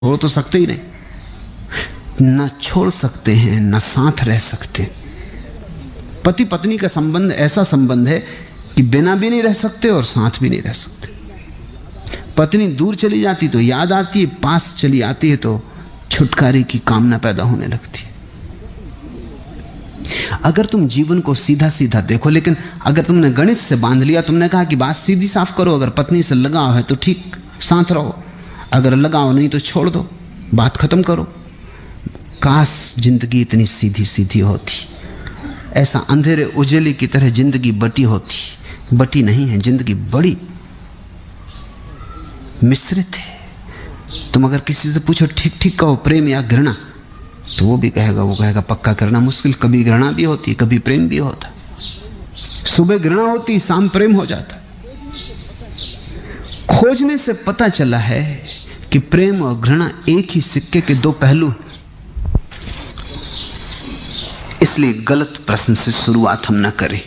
छोड़ तो सकते ही नहीं, न छोड़ सकते हैं न साथ रह सकते। पति पत्नी का संबंध ऐसा संबंध है कि बिना भी नहीं रह सकते और साथ भी नहीं रह सकते। पत्नी दूर चली जाती तो याद आती है, पास चली आती है तो छुटकारे की कामना पैदा होने लगती है। अगर तुम जीवन को सीधा सीधा देखो, लेकिन अगर तुमने गणित से बांध लिया, तुमने कहा कि बात सीधी साफ करो, अगर पत्नी से लगाव है तो ठीक साथ रहो, अगर लगाव नहीं तो छोड़ दो, बात खत्म करो। काश जिंदगी इतनी सीधी सीधी होती, ऐसा अंधेरे उजेले की तरह जिंदगी बटी होती। बटी नहीं है, जिंदगी बड़ी मिश्रित है। तुम अगर किसी से पूछो ठीक ठीक कहो प्रेम या घृणा, तो वो कहेगा पक्का करना मुश्किल। कभी घृणा भी होती, कभी प्रेम भी होता। सुबह घृणा होती, शाम प्रेम हो जाता। खोजने से पता चला है कि प्रेम और घृणा एक ही सिक्के के दो पहलू। इसलिए गलत प्रश्न से शुरुआत हम न करें।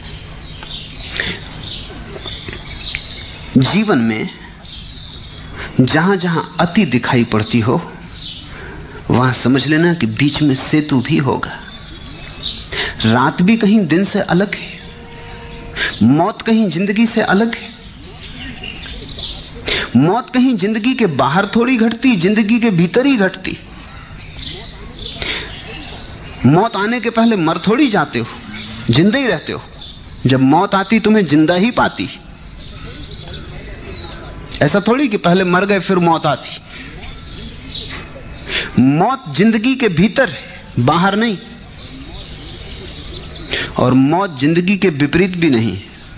जीवन में जहां जहां अति दिखाई पड़ती हो, वहां समझ लेना कि बीच में सेतु भी होगा। रात भी कहीं दिन से अलग है, मौत कहीं जिंदगी से अलग है। मौत कहीं जिंदगी के बाहर थोड़ी घटती, जिंदगी के भीतर ही घटती। मौत आने के पहले मर थोड़ी जाते हो, जिंदा ही रहते हो। जब मौत आती तुम्हें जिंदा ही पाती। ऐसा थोड़ी कि पहले मर गए फिर मौत आती। मौत जिंदगी के भीतर है, बाहर नहीं। और मौत जिंदगी के विपरीत भी नहीं,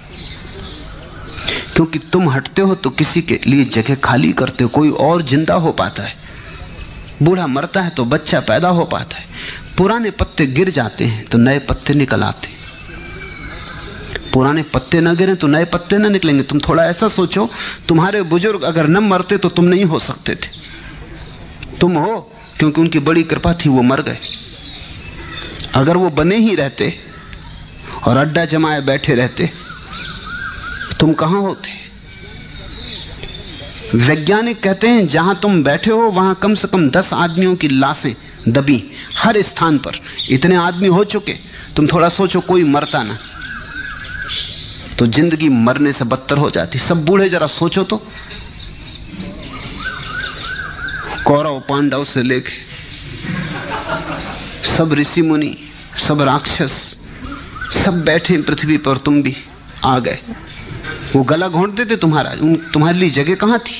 क्योंकि तुम हटते हो तो किसी के लिए जगह खाली करते हो, कोई और जिंदा हो पाता है। बूढ़ा मरता है तो बच्चा पैदा हो पाता है। पुराने पत्ते गिर जाते हैं तो नए पत्ते निकल आते हैं। पुराने पत्ते न गिरे तो नए पत्ते न निकलेंगे। तुम थोड़ा ऐसा सोचो, तुम्हारे बुजुर्ग अगर न मरते तो तुम नहीं हो सकते थे। तुम हो क्योंकि उनकी बड़ी कृपा थी, वो मर गए। अगर वो बने ही रहते और अड्डा जमाए बैठे रहते, तुम कहां होते? वैज्ञानिक कहते हैं जहां तुम बैठे हो वहां कम से कम 10 आदमियों की लाशें दबी, हर स्थान पर। इतने आदमी हो चुके। तुम थोड़ा सोचो, कोई मरता ना तो जिंदगी मरने से बदतर हो जाती। सब बूढ़े, जरा सोचो तो। कौरव पांडव से लेके सब ऋषि मुनि, सब राक्षस, सब बैठे पृथ्वी पर, तुम भी आ गए। वो गला घोंट देते तुम्हारा, तुम्हारे लिए जगह कहां थी?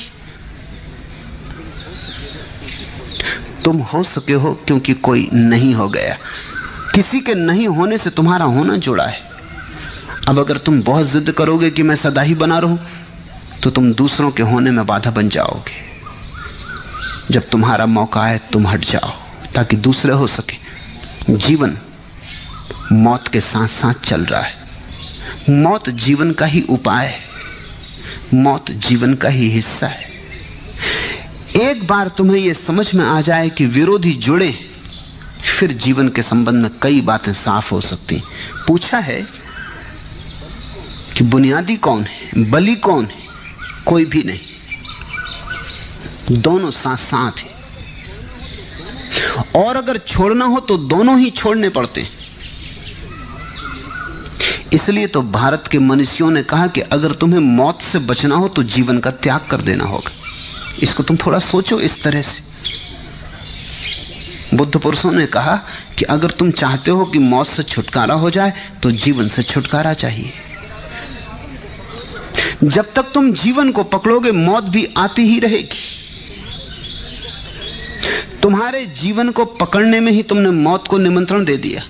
तुम हो सके हो क्योंकि कोई नहीं हो गया। किसी के नहीं होने से तुम्हारा होना जुड़ा है। अब अगर तुम बहुत जिद करोगे कि मैं सदा ही बना रहूं, तो तुम दूसरों के होने में बाधा बन जाओगे। जब तुम्हारा मौका आए तुम हट जाओ ताकि दूसरे हो सके। जीवन मौत के साथ साथ चल रहा है। मौत जीवन का ही उपाय है, मौत जीवन का ही हिस्सा है। एक बार तुम्हें यह समझ में आ जाए कि विरोधी जुड़े, फिर जीवन के संबंध में कई बातें साफ हो सकती। पूछा है कि बुनियादी कौन है, बली कौन है? कोई भी नहीं, दोनों साथ साथ हैं। और अगर छोड़ना हो तो दोनों ही छोड़ने पड़ते। इसलिए तो भारत के मनीषियों ने कहा कि अगर तुम्हें मौत से बचना हो तो जीवन का त्याग कर देना होगा। इसको तुम थोड़ा सोचो इस तरह से। बुद्ध पुरुषों ने कहा कि अगर तुम चाहते हो कि मौत से छुटकारा हो जाए तो जीवन से छुटकारा चाहिए। जब तक तुम जीवन को पकड़ोगे मौत भी आती ही रहेगी। तुम्हारे जीवन को पकड़ने में ही तुमने मौत को निमंत्रण दे दिया।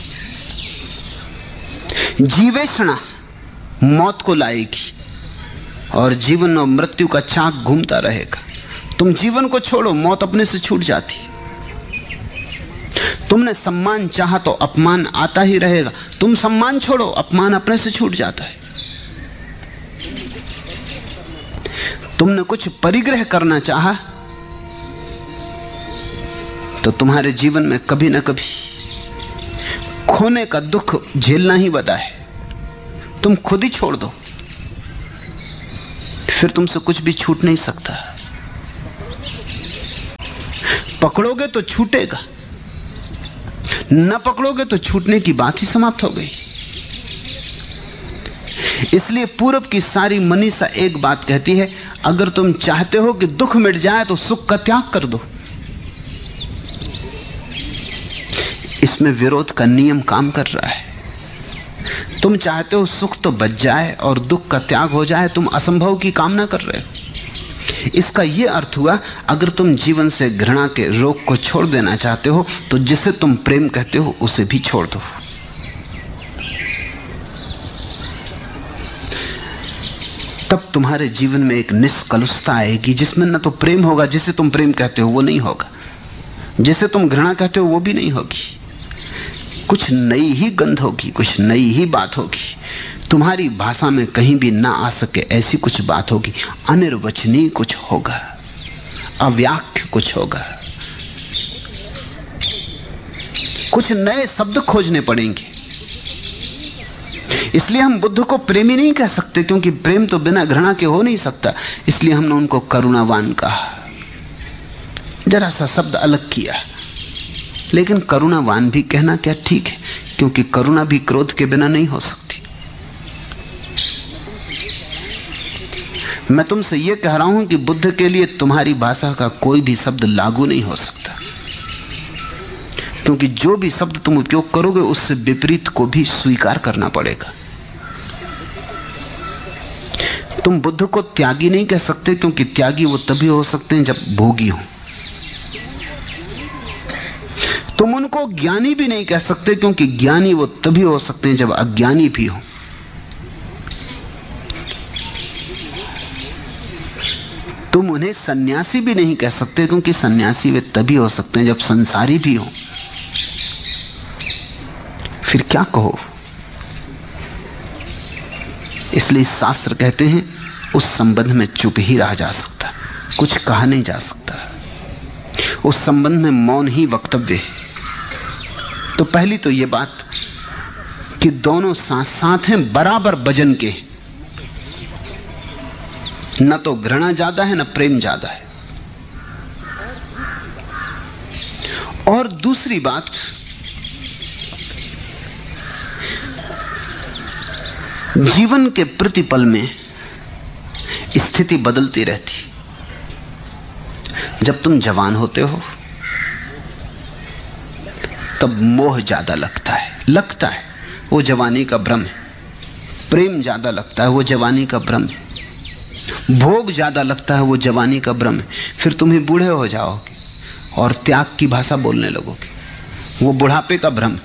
जीवेषणा मौत को लाएगी और जीवन और मृत्यु का चाक घूमता रहेगा। तुम जीवन को छोड़ो, मौत अपने से छूट जाती। तुमने सम्मान चाहा तो अपमान आता ही रहेगा। तुम सम्मान छोड़ो, अपमान अपने से छूट जाता है। तुमने कुछ परिग्रह करना चाहा तो तुम्हारे जीवन में कभी ना कभी खोने का दुख झेलना ही बदा है। तुम खुद ही छोड़ दो, फिर तुमसे कुछ भी छूट नहीं सकता। पकड़ोगे तो छूटेगा, न पकड़ोगे तो छूटने की बात ही समाप्त हो गई। इसलिए पूरब की सारी मनीषा एक बात कहती है, अगर तुम चाहते हो कि दुख मिट जाए तो सुख का त्याग कर दो। इसमें विरोध का नियम काम कर रहा है। तुम चाहते हो सुख तो बच जाए और दुख का त्याग हो जाए, तुम असंभव की कामना कर रहे हो। इसका यह अर्थ हुआ, अगर तुम जीवन से घृणा के रोग को छोड़ देना चाहते हो तो जिसे तुम प्रेम कहते हो उसे भी छोड़ दो। तब तुम्हारे जीवन में एक निष्कलुषता आएगी जिसमें न तो प्रेम होगा, जिसे तुम प्रेम कहते हो वो नहीं होगा, जिसे तुम घृणा कहते हो वो भी नहीं होगी। कुछ नई ही गंध होगी, कुछ नई ही बात होगी। तुम्हारी भाषा में कहीं भी ना आ सके ऐसी कुछ बात होगी। अनिर्वचनीय कुछ होगा, अव्याख्य कुछ होगा। कुछ नए शब्द खोजने पड़ेंगे। इसलिए हम बुद्ध को प्रेमी नहीं कह सकते, क्योंकि प्रेम तो बिना घृणा के हो नहीं सकता। इसलिए हमने उनको करुणावान कहा, जरा सा शब्द अलग किया। लेकिन करुणावान भी कहना क्या ठीक है, क्योंकि करुणा भी क्रोध के बिना नहीं हो सकती। मैं तुमसे यह कह रहा हूं कि बुद्ध के लिए तुम्हारी भाषा का कोई भी शब्द लागू नहीं हो सकता, क्योंकि जो भी शब्द तुम उपयोग करोगे उससे विपरीत को भी स्वीकार करना पड़ेगा। तुम बुद्ध को त्यागी नहीं कह सकते, क्योंकि त्यागी वो तभी हो सकते हैं जब भोगी हो। तुम उनको ज्ञानी भी नहीं कह सकते, क्योंकि ज्ञानी वो तभी हो सकते हैं जब अज्ञानी भी हो। तुम उन्हें सन्यासी भी नहीं कह सकते, क्योंकि सन्यासी वे तभी हो सकते हैं जब संसारी भी हो। फिर क्या कहो? इसलिए शास्त्र कहते हैं उस संबंध में चुप ही रहा जा सकता, कुछ कहा नहीं जा सकता। उस संबंध में मौन ही वक्तव्य है। तो पहली तो ये बात कि दोनों साथ साथ हैं, बराबर वजन के। न तो घृणा ज्यादा है न प्रेम ज्यादा है। और दूसरी बात, जीवन के प्रतिपल में स्थिति बदलती रहती। जब तुम जवान होते हो तब मोह ज्यादा लगता है, वो जवानी का भ्रम है। प्रेम ज्यादा लगता है, वो जवानी का भ्रम है। भोग ज्यादा लगता है, वो जवानी का भ्रम है। फिर तुम्हें बूढ़े हो जाओगे और त्याग की भाषा बोलने लगोगे, वो बुढ़ापे का भ्रम।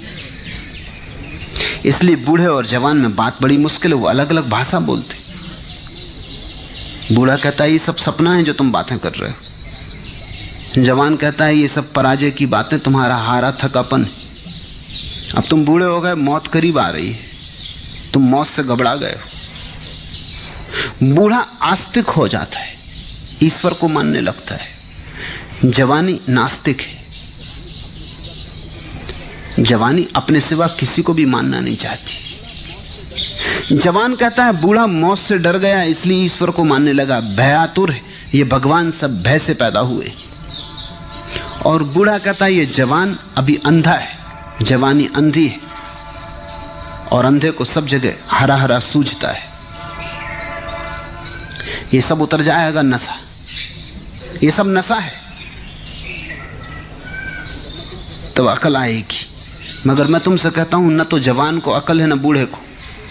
इसलिए बूढ़े और जवान में बात बड़ी मुश्किल है, वो अलग अलग भाषा बोलते। बूढ़ा कहता है ये सब सपना है जो तुम बातें कर रहे हो। जवान कहता है ये सब पराजय की बातें, तुम्हारा हारा थकापन। अब तुम बूढ़े हो गए, मौत करीब आ रही है, तुम मौत से घबरा गए हो। बूढ़ा आस्तिक हो जाता है, ईश्वर को मानने लगता है। जवानी नास्तिक है, जवानी अपने सिवा किसी को भी मानना नहीं चाहती। जवान कहता है बूढ़ा मौत से डर गया इसलिए ईश्वर को मानने लगा, भयातुर है, ये भगवान सब भय से पैदा हुए। और बूढ़ा कहता है ये जवान अभी अंधा है, जवानी अंधी है, और अंधे को सब जगह हरा हरा सूझता है। ये सब उतर जाएगा नशा, ये सब नशा है, तब अकल आएगी। मगर मैं तुमसे कहता हूं न तो जवान को अकल है न बूढ़े को।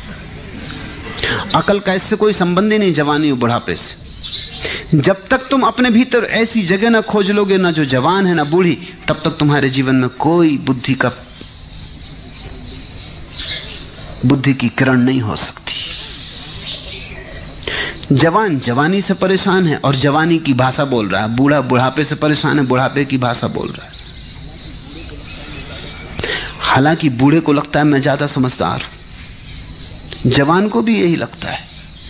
अकल का इससे कोई संबंध ही नहीं, जवानी और बुढ़ापे से। जब तक तुम अपने भीतर ऐसी जगह ना खोज लोगे, ना जो जवान है ना बूढ़ी, तब तक तुम्हारे जीवन में कोई बुद्धि की किरण नहीं हो सकती। जवान जवानी से परेशान है और जवानी की भाषा बोल रहा है, बूढ़ा बुढ़ापे से परेशान है, बुढ़ापे की भाषा बोल रहा है। हालांकि बूढ़े को लगता है मैं ज्यादा समझदार हूं, जवान को भी यही लगता है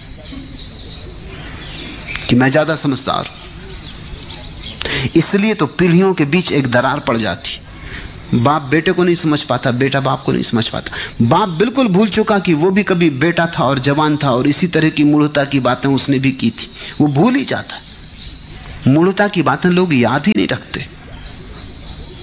कि मैं ज्यादा समझदार हूं। इसलिए तो पीढ़ियों के बीच एक दरार पड़ जाती। बाप बेटे को नहीं समझ पाता, बेटा बाप को नहीं समझ पाता। बाप बिल्कुल भूल चुका कि वो भी कभी बेटा था और जवान था, और इसी तरह की मूढ़ता की बातें उसने भी की थी। वो भूल ही जाता। मूढ़ता की बातें लोग याद ही नहीं रखते।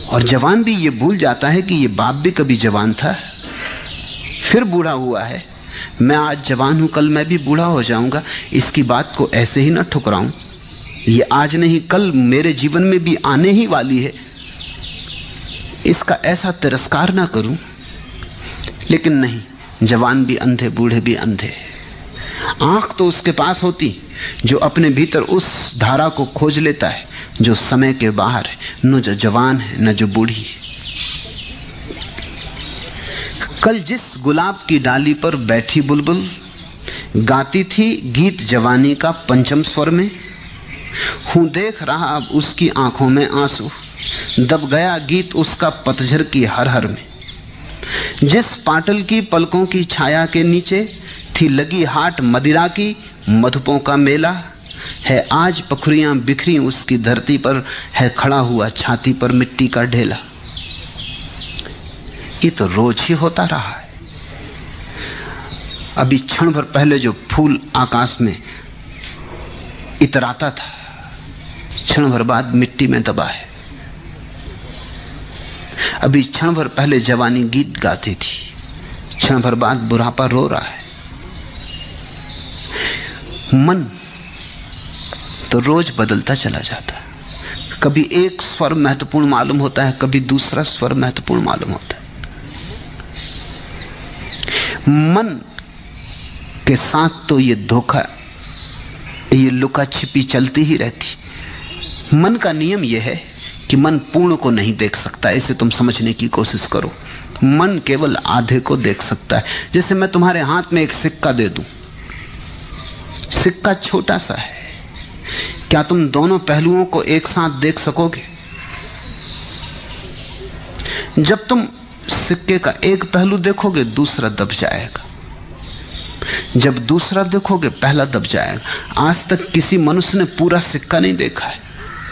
और जवान भी ये भूल जाता है कि ये बाप भी कभी जवान था, फिर बूढ़ा हुआ है। मैं आज जवान हूं, कल मैं भी बूढ़ा हो जाऊंगा। इसकी बात को ऐसे ही ना ठुकराऊं। ये आज नहीं कल मेरे जीवन में भी आने ही वाली है, इसका ऐसा तिरस्कार ना करूं। लेकिन नहीं, जवान भी अंधे, बूढ़े भी अंधे। आंख तो उसके पास होती जो अपने भीतर उस धारा को खोज लेता है जो समय के बाहर है, न जो जवान है न जो बूढ़ी है। कल जिस गुलाब की डाली पर बैठी बुलबुल गाती थी गीत जवानी का पंचम स्वर में, हूं देख रहा अब उसकी आंखों में आंसू, दब गया गीत उसका पतझर की हर हर में। जिस पाटल की पलकों की छाया के नीचे थी लगी हाट मदिरा की, मधुपों का मेला है आज पखुरियां बिखरी उसकी धरती पर, है खड़ा हुआ छाती पर मिट्टी का ढेला। ये तो रोज ही होता रहा है। अभी क्षण भर पहले जो फूल आकाश में इतराता था, क्षण भर बाद मिट्टी में दबा है। अभी क्षण भर पहले जवानी गीत गाती थी, क्षण भर बाद बुढ़ापा रो रहा है। मन तो रोज बदलता चला जाता है। कभी एक स्वर महत्वपूर्ण मालूम होता है, कभी दूसरा स्वर महत्वपूर्ण मालूम होता है। मन के साथ तो ये धोखा, ये लुका छिपी चलती ही रहती। मन का नियम यह है कि मन पूर्ण को नहीं देख सकता। इसे तुम समझने की कोशिश करो। मन केवल आधे को देख सकता है। जैसे मैं तुम्हारे हाथ में एक सिक्का दे दूं, सिक्का छोटा सा है, क्या तुम दोनों पहलुओं को एक साथ देख सकोगे? जब तुम सिक्के का एक पहलू देखोगे दूसरा दब जाएगा, जब दूसरा देखोगे पहला दब जाएगा। आज तक किसी मनुष्य ने पूरा सिक्का नहीं देखा है।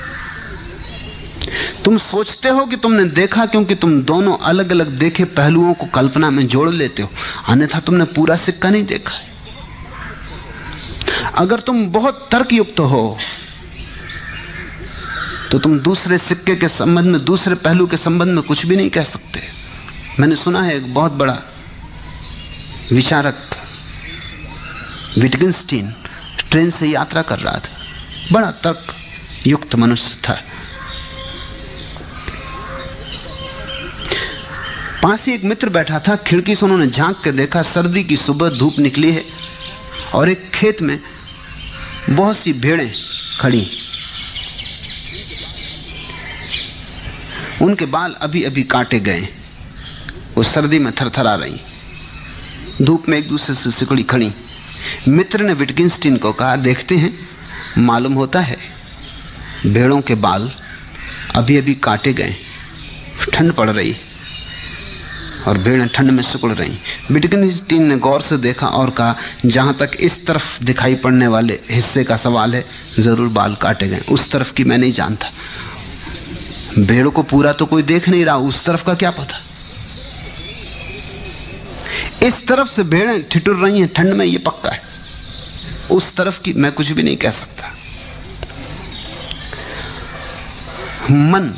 तुम सोचते हो कि तुमने देखा क्योंकि तुम दोनों अलग अलग देखे पहलुओं को कल्पना में जोड़ लेते हो, अन्यथा तुमने पूरा सिक्का नहीं देखा है। अगर तुम बहुत तर्कयुक्त हो तो तुम दूसरे सिक्के के संबंध में, दूसरे पहलू के संबंध में कुछ भी नहीं कह सकते। मैंने सुना है एक बहुत बड़ा विचारक विटगेंस्टीन ट्रेन से यात्रा कर रहा था, बड़ा तर्क युक्त मनुष्य था। पास ही एक मित्र बैठा था। खिड़की से उन्होंने झांक के देखा, सर्दी की सुबह धूप निकली है और एक खेत में बहुत सी भेड़ें खड़ी, उनके बाल अभी अभी काटे गए, वो सर्दी में थरथरा रही, धूप में एक दूसरे से सिकुड़ी खड़ी। मित्र ने विटगेंस्टीन को कहा, देखते हैं, मालूम होता है भेड़ों के बाल अभी अभी काटे गए, ठंड पड़ रही और भेड़ें ठंड में सिकुड़ रही। विटगेंस्टीन ने गौर से देखा और कहा, जहां तक इस तरफ दिखाई पड़ने वाले हिस्से का सवाल है, जरूर बाल काटे गए, उस तरफ की मैं नहीं जानता। भेड़ को पूरा तो कोई देख नहीं रहा, उस तरफ का क्या पता। इस तरफ से भेड़ें ठिठुर रही हैं ठंड में, ये पक्का है, उस तरफ की मैं कुछ भी नहीं कह सकता। मन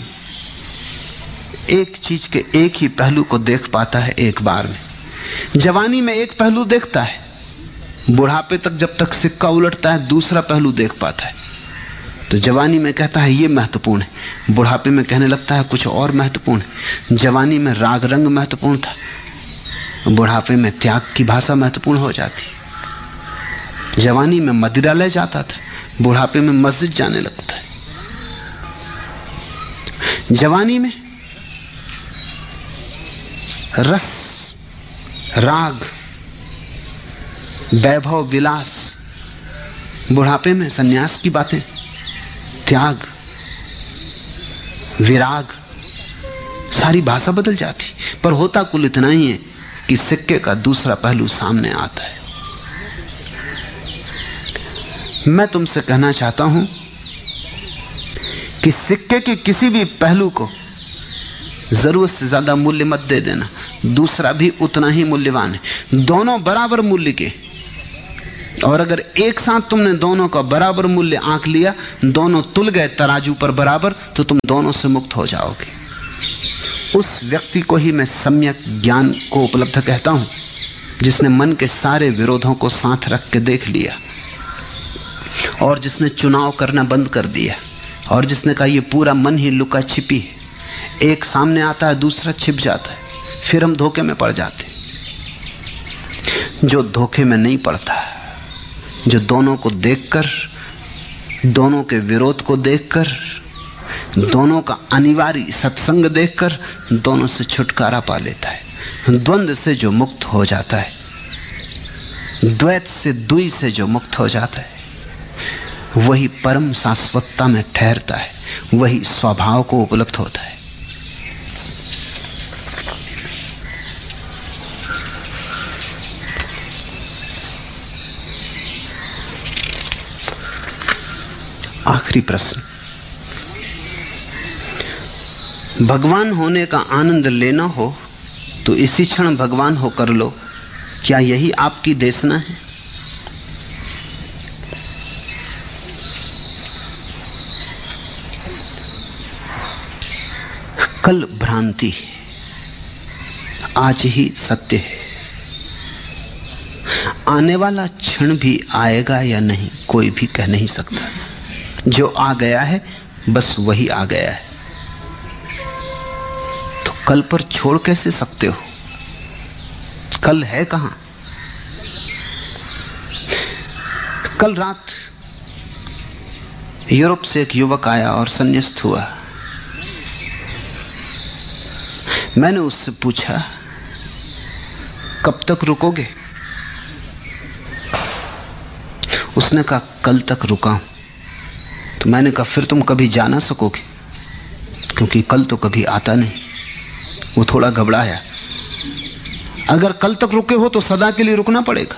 एक चीज के एक ही पहलू को देख पाता है एक बार में। जवानी में एक पहलू देखता है, बुढ़ापे तक जब तक सिक्का उलटता है दूसरा पहलू देख पाता है। तो जवानी में कहता है ये महत्वपूर्ण है, बुढ़ापे में कहने लगता है कुछ और महत्वपूर्ण है। जवानी में राग रंग महत्वपूर्ण था, बुढ़ापे में त्याग की भाषा महत्वपूर्ण हो जाती। जवानी में मदिरा ले जाता था, बुढ़ापे में मस्जिद जाने लगता है। जवानी में रस, राग, वैभव, विलास, बुढ़ापे में सन्यास की बातें, त्याग, विराग, सारी भाषा बदल जाती। पर होता कुल इतना ही है कि सिक्के का दूसरा पहलू सामने आता है। मैं तुमसे कहना चाहता हूं कि सिक्के के किसी भी पहलू को जरूरत से ज्यादा मूल्य मत दे देना, दूसरा भी उतना ही मूल्यवान है। दोनों बराबर मूल्य के, और अगर एक साथ तुमने दोनों का बराबर मूल्य आंक लिया, दोनों तुल गए तराजू पर बराबर, तो तुम दोनों से मुक्त हो जाओगे। उस व्यक्ति को ही मैं सम्यक ज्ञान को उपलब्ध कहता हूं, जिसने मन के सारे विरोधों को साथ रख के देख लिया और जिसने चुनाव करना बंद कर दिया और जिसने कहा ये पूरा मन ही लुका छिपी है, एक सामने आता है दूसरा छिप जाता है, फिर हम धोखे में पड़ जाते। जो धोखे में नहीं पड़ता, जो दोनों को देखकर, दोनों के विरोध को देखकर, दोनों का अनिवार्य सत्संग देखकर दोनों से छुटकारा पा लेता है, द्वंद्व से जो मुक्त हो जाता है, द्वैत से द्वि से जो मुक्त हो जाता है, वही परम शाश्वतता में ठहरता है, वही स्वभाव को उपलब्ध होता है। आखिरी प्रश्न, भगवान होने का आनंद लेना हो तो इसी क्षण भगवान होकर लो, क्या यही आपकी देशना है? कल भ्रांति, आज ही सत्य है। आने वाला क्षण भी आएगा या नहीं कोई भी कह नहीं सकता। जो आ गया है बस वही आ गया है। तो कल पर छोड़ कैसे सकते हो? कल है कहां? कल रात यूरोप से एक युवक आया और संन्यास्त हुआ। मैंने उससे पूछा, कब तक रुकोगे? उसने कहा, कल तक रुका हूं। तो मैंने कहा, फिर तुम कभी जा ना सकोगे, क्योंकि कल तो कभी आता नहीं। वो थोड़ा घबराया। अगर कल तक रुके हो तो सदा के लिए रुकना पड़ेगा।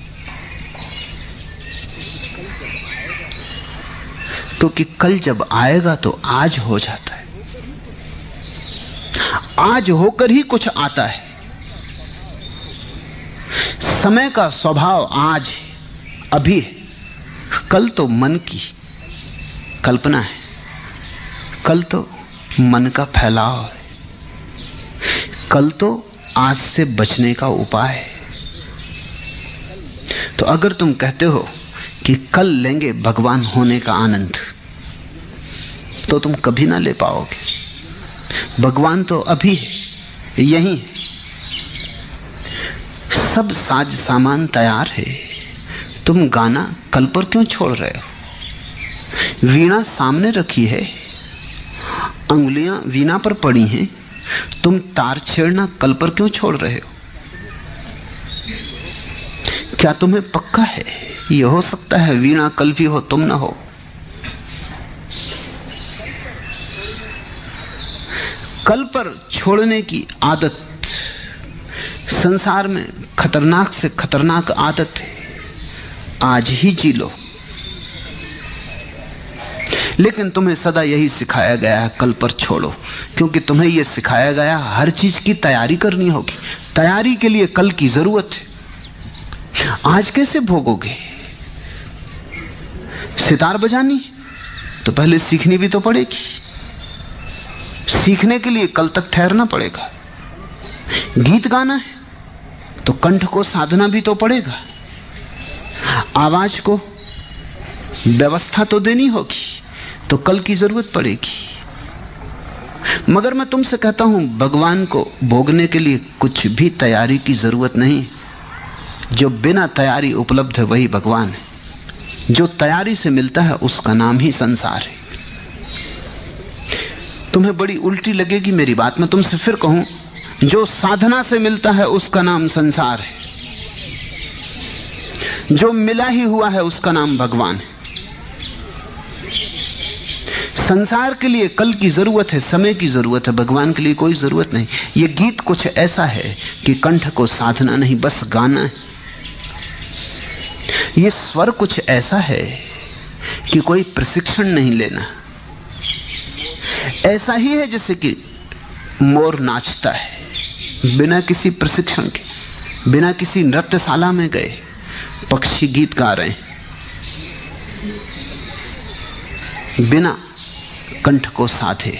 क्योंकि कल जब आएगा तो आज हो जाता है। आज होकर ही कुछ आता है। समय का स्वभाव आज है, अभी है। कल तो मन की कल्पना है, कल तो मन का फैलाव है, कल तो आज से बचने का उपाय है। तो अगर तुम कहते हो कि कल लेंगे भगवान होने का आनंद, तो तुम कभी ना ले पाओगे। भगवान तो अभी है, यही है। सब साज सामान तैयार है, तुम गाना कल पर क्यों छोड़ रहे हो? वीणा सामने रखी है, अंगुलियां वीणा पर पड़ी हैं, तुम तार छेड़ना कल पर क्यों छोड़ रहे हो? क्या तुम्हें पक्का है यह हो सकता है वीणा कल भी हो तुम ना हो? कल पर छोड़ने की आदत संसार में खतरनाक से खतरनाक आदत है। आज ही जी लो। लेकिन तुम्हें सदा यही सिखाया गया है, कल पर छोड़ो, क्योंकि तुम्हें यह सिखाया गया हर चीज की तैयारी करनी होगी। तैयारी के लिए कल की जरूरत है। आज कैसे भोगोगे? सितार बजानी तो पहले सीखनी भी तो पड़ेगी। सीखने के लिए कल तक ठहरना पड़ेगा। गीत गाना है तो कंठ को साधना भी तो पड़ेगा। आवाज को व्यवस्था तो देनी होगी, तो कल की जरूरत पड़ेगी। मगर मैं तुमसे कहता हूं, भगवान को भोगने के लिए कुछ भी तैयारी की जरूरत नहीं। जो बिना तैयारी उपलब्ध है वही भगवान है। जो तैयारी से मिलता है उसका नाम ही संसार है। तुम्हें बड़ी उल्टी लगेगी मेरी बात, मैं तुमसे फिर कहूं, जो साधना से मिलता है उसका नाम संसार है। जो मिला ही हुआ है उसका नाम भगवान है। संसार के लिए कल की जरूरत है, समय की जरूरत है, भगवान के लिए कोई जरूरत नहीं। ये गीत कुछ ऐसा है कि कंठ को साधना नहीं, बस गाना है। ये स्वर कुछ ऐसा है कि कोई प्रशिक्षण नहीं लेना। ऐसा ही है जैसे कि मोर नाचता है बिना किसी प्रशिक्षण के, बिना किसी नृत्यशाला में गए। पक्षी गीत गा रहे हैं बिना कंठ को साधे।